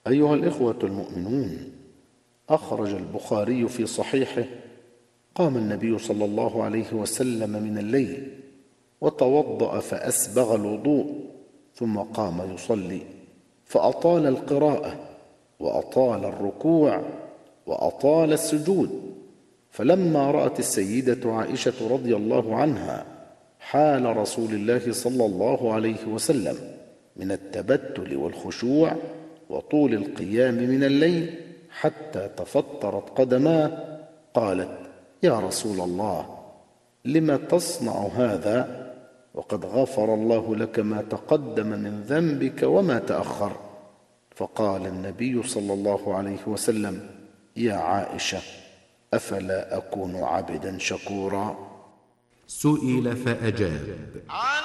أيها الإخوة المؤمنون، أخرج البخاري في صحيحه: قام النبي صلى الله عليه وسلم من الليل وتوضأ فأسبغ الوضوء، ثم قام يصلي فأطال القراءة وأطال الركوع وأطال السجود. فلما رأت السيدة عائشة رضي الله عنها حال رسول الله صلى الله عليه وسلم من التبتل والخشوع وطول القيام من الليل حتى تفطرت قدماه، قالت: يا رسول الله، لم تصنع هذا وقد غفر الله لك ما تقدم من ذنبك وما تأخر؟ فقال النبي صلى الله عليه وسلم: يا عائشة، أفلا أكون عبدا شكورا؟ سئل فأجاب: